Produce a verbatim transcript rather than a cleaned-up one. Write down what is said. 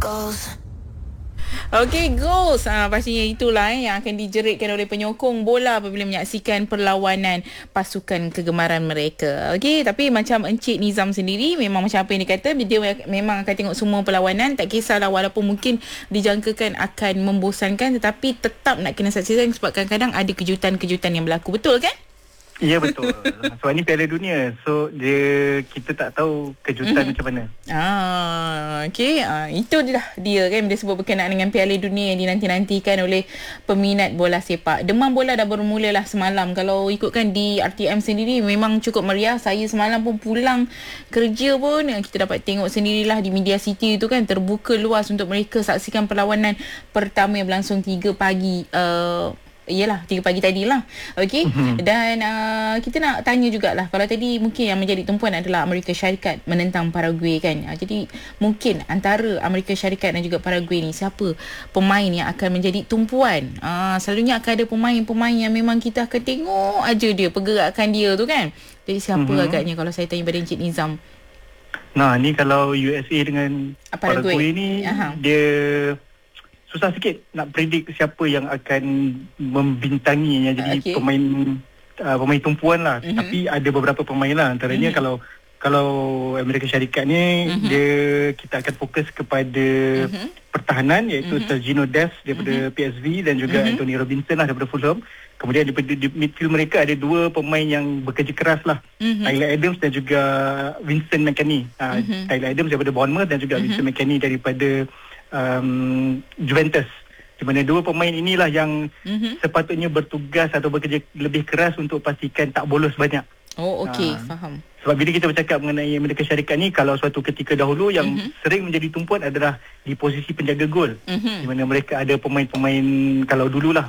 Okey, goals. Ha, pastinya itulah eh, yang akan dijeritkan oleh penyokong bola apabila menyaksikan perlawanan pasukan kegemaran mereka. Okey, tapi macam Encik Nizam sendiri, memang macam apa yang dia kata, dia memang akan tengok semua perlawanan. Tak kisahlah walaupun mungkin dijangkakan akan membosankan, tetapi tetap nak kena saksikan sebab kadang-kadang ada kejutan-kejutan yang berlaku. Betul kan? Ya, betul. Sebab ni Piala Dunia. So, dia kita tak tahu kejutan mm-hmm. macam mana. Ah, okey. Ah, itu dah dia kan, dia sebut berkenaan dengan Piala Dunia yang dinanti-nantikan oleh peminat bola sepak. Demam bola dah bermula lah semalam. Kalau ikutkan di R T M sendiri, memang cukup meriah. Saya semalam pun pulang kerja pun, kita dapat tengok sendirilah di Media City tu kan, terbuka luas untuk mereka saksikan perlawanan pertama yang berlangsung tiga pagi. Uh, Yelah, tiga pagi tadi lah. Okey. Mm-hmm. Dan uh, kita nak tanya jugalah, kalau tadi mungkin yang menjadi tumpuan adalah Amerika Syarikat menentang Paraguay kan. Uh, jadi mungkin antara Amerika Syarikat dan juga Paraguay ni, siapa pemain yang akan menjadi tumpuan? Uh, selalunya akan ada pemain-pemain yang memang kita akan tengok aja dia, pergerakan dia tu kan. Jadi siapa mm-hmm. agaknya kalau saya tanya pada Encik Nizam? Nah, ni kalau U S A dengan Paraguay, Paraguay ni, Aha. dia susah sikit nak predik siapa yang akan membintanginya jadi okay. pemain uh, pemain tumpuan lah. Mm-hmm. Tapi ada beberapa pemain lah. Antaranya mm-hmm. kalau kalau Amerika Syarikat ni, mm-hmm. dia kita akan fokus kepada mm-hmm. pertahanan, iaitu mm-hmm. Sergio Dest daripada mm-hmm. P S V dan juga mm-hmm. Anthony Robinson lah daripada Fulham. Kemudian di, di, di midfield mereka ada dua pemain yang bekerja keras lah. Mm-hmm. Tyler Adams dan juga Vincent McKennie. Uh, mm-hmm. Tyler Adams daripada Bournemouth dan juga mm-hmm. Vincent McKennie daripada Um, Juventus. Di mana dua pemain inilah yang mm-hmm. sepatutnya bertugas atau bekerja lebih keras untuk pastikan tak bolos banyak. Oh, okey, ha. faham. Sebab bila kita bercakap mengenai Amerika Syarikat ni, kalau suatu ketika dahulu yang mm-hmm. sering menjadi tumpuan adalah di posisi penjaga gol. Mm-hmm. Di mana mereka ada pemain-pemain, kalau dululah